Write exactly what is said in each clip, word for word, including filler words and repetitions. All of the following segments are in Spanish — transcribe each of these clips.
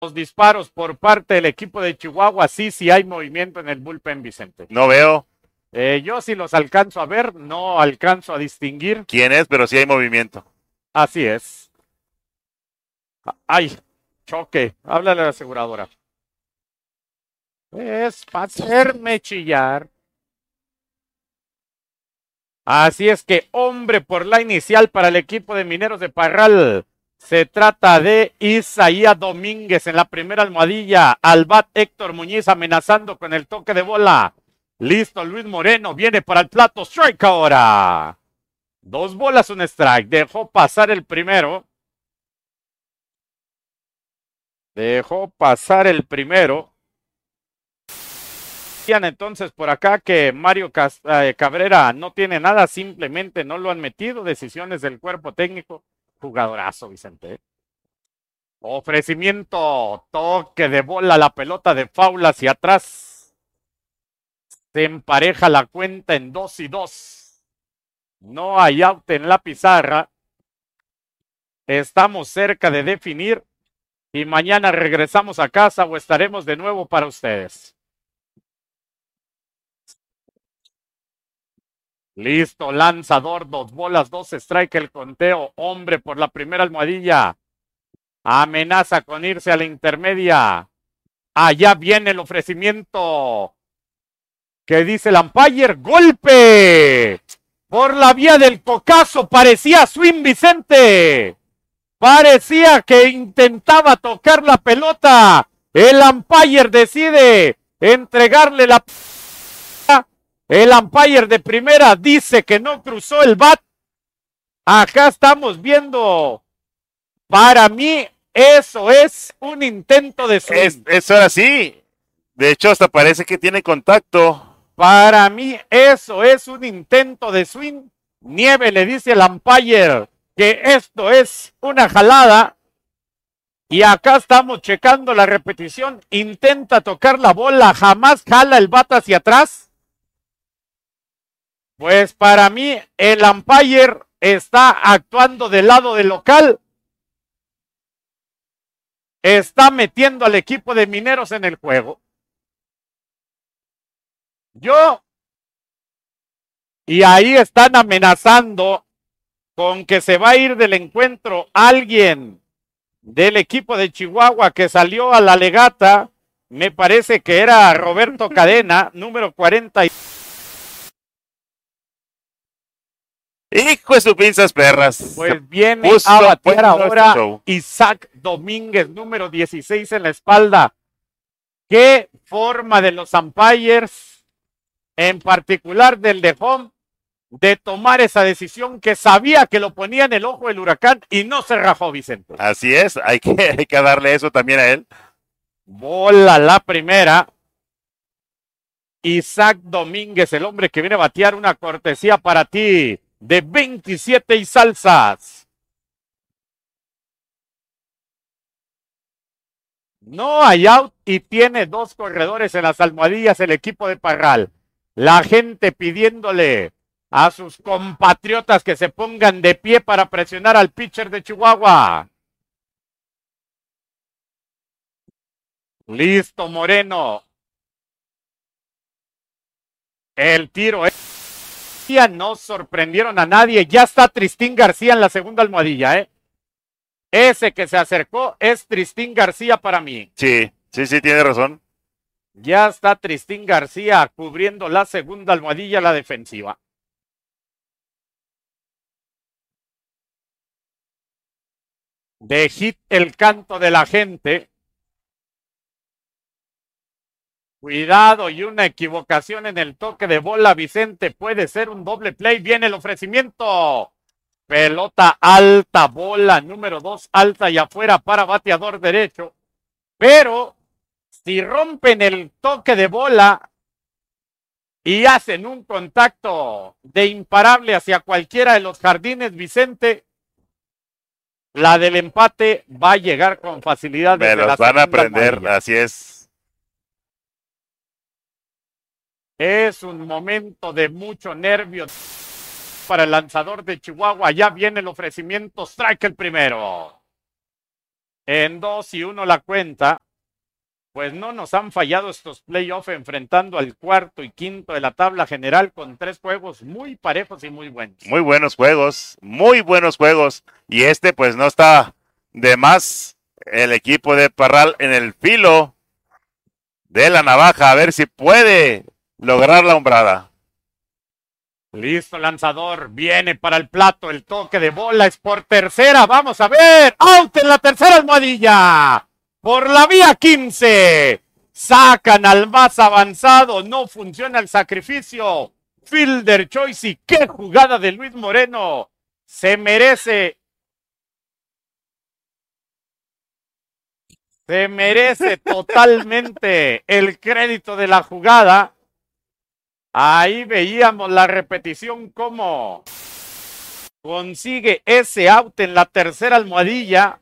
Los disparos por parte del equipo de Chihuahua, sí, sí hay movimiento en el bullpen, Vicente. No veo. Eh, yo sí los alcanzo a ver, no alcanzo a distinguir. ¿Quién es? Pero sí hay movimiento. Así es. Ay, choque. Háblale a la aseguradora. Es para hacerme chillar. Así es que hombre por la inicial para el equipo de Mineros de Parral. Se trata de Isaías Domínguez en la primera almohadilla. Al bat Héctor Muñiz amenazando con el toque de bola. Listo, Luis Moreno viene para el plato. Strike ahora. Dos bolas, un strike. Dejó pasar el primero. Dejó pasar el primero. Entonces por acá que Mario Cabrera no tiene nada, simplemente no lo han metido. Decisiones del cuerpo técnico. Jugadorazo, Vicente. Ofrecimiento, toque de bola, la pelota de foul hacia atrás. Se empareja la cuenta en dos y dos. No hay out en la pizarra. Estamos cerca de definir y mañana regresamos a casa o estaremos de nuevo para ustedes. Listo, lanzador, dos bolas, dos strike, el conteo, hombre por la primera almohadilla. Amenaza con irse a la intermedia. Allá viene el ofrecimiento. ¿Qué dice el umpire? ¡Golpe! Por la vía del cocazo, parecía swing, Vicente. Parecía que intentaba tocar la pelota. El umpire decide entregarle la... El umpire de primera dice que no cruzó el bat. Acá estamos viendo. Para mí, eso es un intento de swing. Es, es ahora sí. De hecho, hasta parece que tiene contacto. Para mí, eso es un intento de swing. Nieve le dice al umpire que esto es una jalada. Y acá estamos checando la repetición. Intenta tocar la bola, jamás jala el bat hacia atrás. Pues para mí, el umpire está actuando del lado del local. Está metiendo al equipo de Mineros en el juego. Yo, y ahí están amenazando con que se va a ir del encuentro alguien del equipo de Chihuahua que salió a la legata. Me parece que era Roberto Cadena, número cuarenta y... Hijo de sus pinzas perras. Pues viene a batear ahora Isaac Domínguez, número dieciséis en la espalda. Qué forma de los umpires, en particular del de home, de tomar esa decisión que sabía que lo ponía en el ojo del huracán y no se rajó, Vicente. Así es, hay que, hay que darle eso también a él. Bola la primera. Isaac Domínguez, el hombre que viene a batear, una cortesía para ti de veintisiete y salsas. No hay out y tiene dos corredores en las almohadillas el equipo de Parral. La gente pidiéndole a sus compatriotas que se pongan de pie para presionar al pitcher de Chihuahua. Listo, Moreno. El tiro es... No sorprendieron a nadie. Ya está Tristín García en la segunda almohadilla, ¿eh? Ese que se acercó es Tristín García para mí. Sí, sí, sí, tiene razón. Ya está Tristín García cubriendo la segunda almohadilla, la defensiva. De hit el canto de la gente. Cuidado y una equivocación en el toque de bola, Vicente. Puede ser un doble play. Viene el ofrecimiento. Pelota alta, bola número dos, alta y afuera para bateador derecho. Pero si rompen el toque de bola y hacen un contacto de imparable hacia cualquiera de los jardines, Vicente, la del empate va a llegar con facilidad. Me los van a aprender, así es. Es un momento de mucho nervio para el lanzador de Chihuahua. Ya viene el ofrecimiento, strike el primero. en dos y uno la cuenta. Pues no nos han fallado estos playoffs enfrentando al cuarto y quinto de la tabla general con tres juegos muy parejos y muy buenos. Muy buenos juegos, muy buenos juegos. Y este pues no está de más el equipo de Parral en el filo de la navaja, a ver si puede lograr la hombrada. Listo, lanzador, viene para el plato, el toque de bola es por tercera, vamos a ver, out en la tercera almohadilla, por la vía quince, sacan al más avanzado, no funciona el sacrificio, fielder choice y qué jugada de Luis Moreno, se merece, se merece totalmente el crédito de la jugada. Ahí veíamos la repetición cómo consigue ese out en la tercera almohadilla.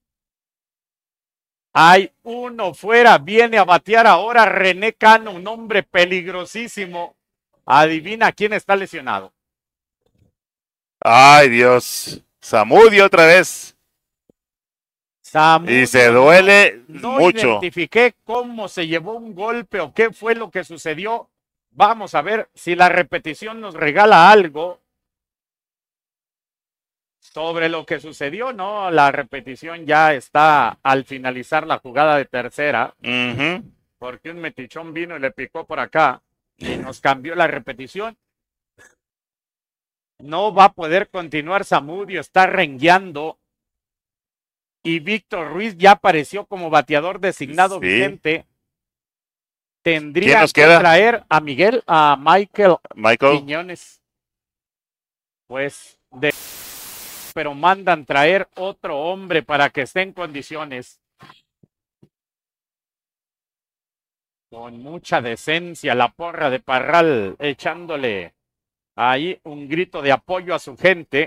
Hay uno fuera, viene a batear ahora René Cano, un hombre peligrosísimo. Adivina quién está lesionado. Ay, Dios. Zamudio otra vez. Zamudio, y se duele no, no mucho. identifiqué cómo se llevó un golpe o qué fue lo que sucedió. Vamos a ver si la repetición nos regala algo sobre lo que sucedió, ¿no? La repetición ya está al finalizar la jugada de tercera, Uh-huh. porque un metichón vino y le picó por acá y nos cambió la repetición. No va a poder continuar Zamudio, está rengueando y Víctor Ruiz ya apareció como bateador designado Sí. vigente. ¿Quién Tendría nos que queda? traer a Miguel, a Michael Michael. Quiñones. Pues de pero mandan traer otro hombre para que esté en condiciones. Con mucha decencia la porra de Parral echándole ahí un grito de apoyo a su gente.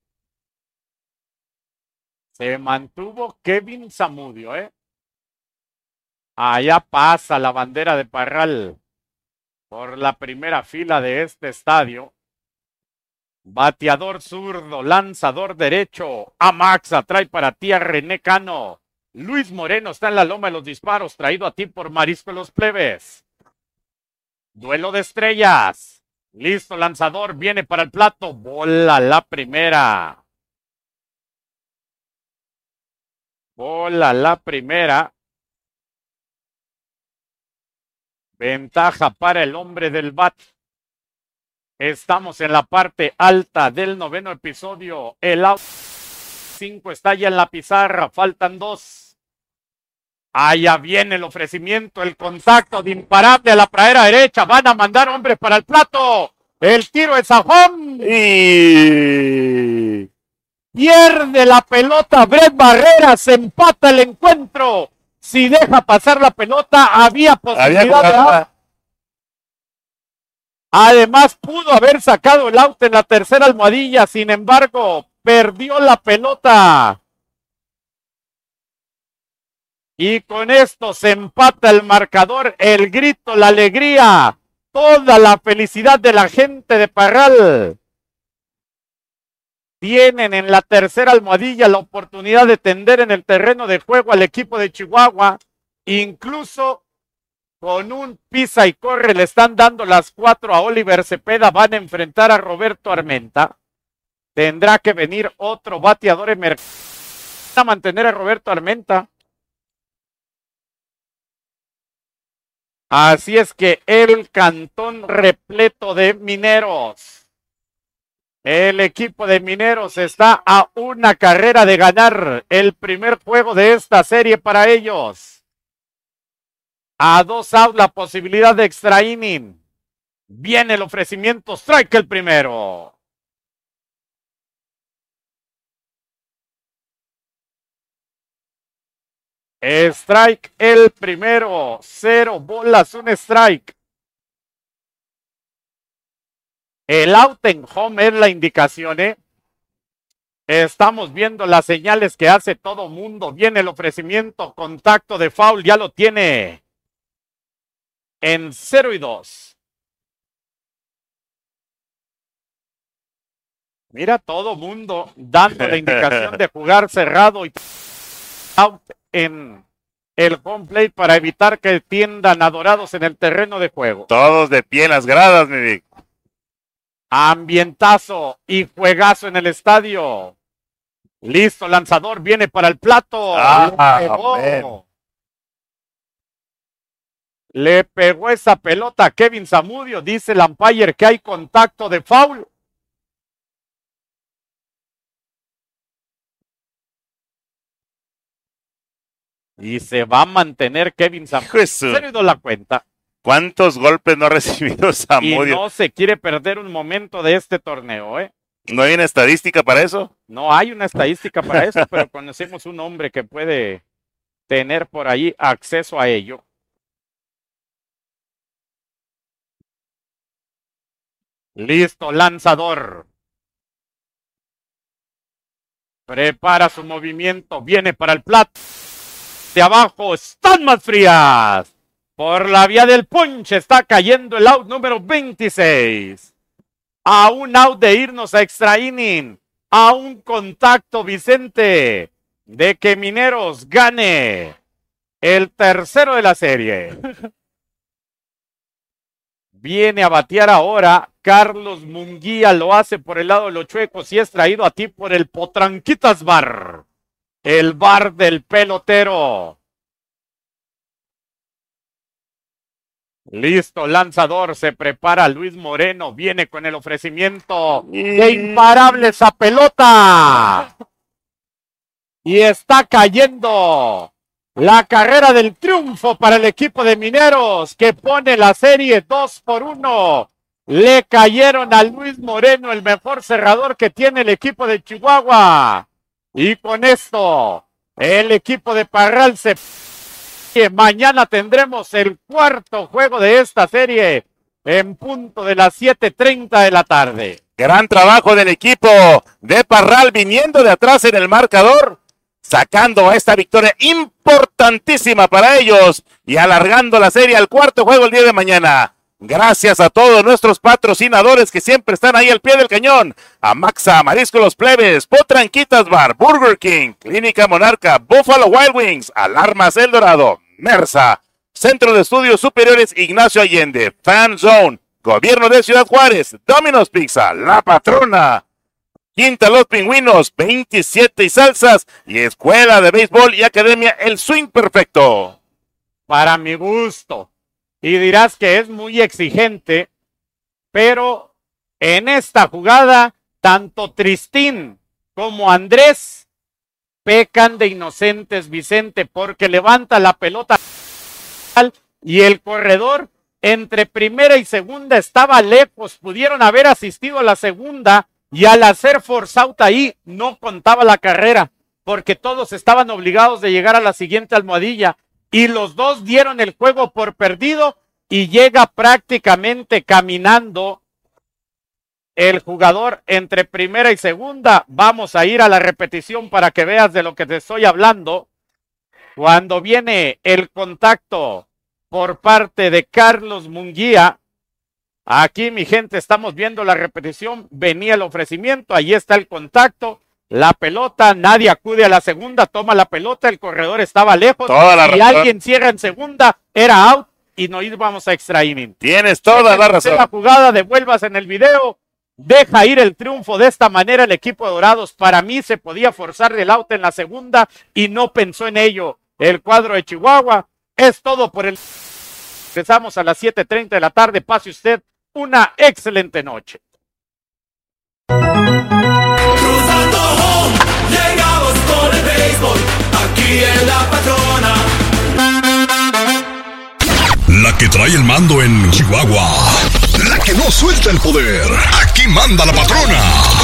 Se mantuvo Kevin Zamudio, ¿eh? Allá pasa la bandera de Parral por la primera fila de este estadio. Bateador zurdo, lanzador derecho. Amaxa trae para ti a René Cano. Luis Moreno está en la loma de los disparos, traído a ti por Marisco Los Plebes. Duelo de estrellas. Listo, lanzador, viene para el plato. Bola la primera. Bola la primera. Ventaja para el hombre del bat. Estamos en la parte alta del noveno episodio. El out cinco está ya en la pizarra. Faltan dos. Allá viene el ofrecimiento, el contacto de imparable a la pradera derecha. Van a mandar hombres para el plato. El tiro es a home. Y Pierde la pelota Brett Barrera. Se empata el encuentro. Si deja pasar la pelota, había posibilidad había de out. Además, pudo haber sacado el out en la tercera almohadilla. Sin embargo, perdió la pelota. Y con esto se empata el marcador, el grito, la alegría, toda la felicidad de la gente de Parral. Tienen en la tercera almohadilla la oportunidad de tender en el terreno de juego al equipo de Chihuahua. Incluso con un pisa y corre le están dando las cuatro a Oliver Cepeda. Van a enfrentar a Roberto Armenta. Tendrá que venir otro bateador emergente a mantener a Roberto Armenta. Así es que el cantón repleto de mineros. El equipo de Mineros está a una carrera de ganar el primer juego de esta serie para ellos. A dos outs la posibilidad de extra inning. Viene el ofrecimiento, strike el primero. Strike el primero, cero bolas, un strike. El out en home es la indicación, ¿eh? Estamos viendo las señales que hace todo mundo. Viene el ofrecimiento, contacto de foul, ya lo tiene. En cero y dos. Mira todo mundo dando la indicación de jugar cerrado y out en el home plate para evitar que tiendan adorados en el terreno de juego. Todos de pie en las gradas, mi Vic. Ambientazo y juegazo en el estadio. Listo, lanzador, viene para el plato. Ah, Le pegó. amén. Le pegó esa pelota a Kevin Zamudio. Dice el umpire que hay contacto de foul. Y se va a mantener Kevin Zamudio. Jesús. Se ha ido la cuenta. ¿Cuántos golpes no ha recibido Y Zamudio? no se quiere perder un momento de este torneo, ¿eh? ¿No hay una estadística para eso? No hay una estadística para eso, pero conocemos un hombre que puede tener por ahí acceso a ello. Listo, lanzador. Prepara su movimiento, viene para el plato. De abajo están más frías. Por la vía del ponche está cayendo el out número veintiséis. A un out de irnos a extra inning. A un contacto, Vicente, de que Mineros gane el tercero de la serie. Viene a batear ahora Carlos Munguía, lo hace por el lado de los chuecos y es traído a ti por el Potranquitas Bar, el bar del pelotero. Listo, lanzador, se prepara Luis Moreno, viene con el ofrecimiento de imparable esa pelota. Y está cayendo la carrera del triunfo para el equipo de Mineros, que pone la serie dos por uno. Le cayeron a Luis Moreno, el mejor cerrador que tiene el equipo de Chihuahua. Y con esto, el equipo de Parral se... Mañana tendremos el cuarto juego de esta serie en punto de las siete treinta de la tarde. Gran trabajo del equipo de Parral viniendo de atrás en el marcador, sacando esta victoria importantísima para ellos y alargando la serie al cuarto juego el día de mañana. Gracias a todos nuestros patrocinadores que siempre están ahí al pie del cañón. A Maxa, Marisco Los Plebes, Potranquitas Bar, Burger King, Clínica Monarca, Buffalo Wild Wings, Alarmas El Dorado, Mersa, Centro de Estudios Superiores Ignacio Allende, Fan Zone, Gobierno de Ciudad Juárez, Domino's Pizza, La Patrona, Quinta Los Pingüinos, veintisiete y Salsas y Escuela de Béisbol y Academia El Swing Perfecto. Para mi gusto. Y dirás que es muy exigente, pero en esta jugada, tanto Tristín como Andrés pecan de inocentes, Vicente, porque levanta la pelota y el corredor entre primera y segunda estaba lejos, pudieron haber asistido a la segunda y al hacer force out ahí no contaba la carrera, porque todos estaban obligados de llegar a la siguiente almohadilla. Y los dos dieron el juego por perdido y llega prácticamente caminando el jugador entre primera y segunda. Vamos a ir a la repetición para que veas de lo que te estoy hablando. Cuando viene el contacto por parte de Carlos Munguía, aquí mi gente estamos viendo la repetición, venía el ofrecimiento, ahí está el contacto. La pelota, nadie acude a la segunda, toma la pelota, el corredor estaba lejos. Toda la y razón. alguien cierra en segunda, era out y no íbamos a extra inning. Tienes toda la razón. La jugada, devuelvas en el video, deja ir el triunfo de esta manera el equipo de Dorados. Para mí se podía forzar el out en la segunda y no pensó en ello el cuadro de Chihuahua. Es todo por el... Empezamos a las siete treinta de la tarde, pase usted una excelente noche. Llegamos con el béisbol, aquí en La Patrona. La que trae el mando en Chihuahua. La que no suelta el poder. Aquí manda la patrona.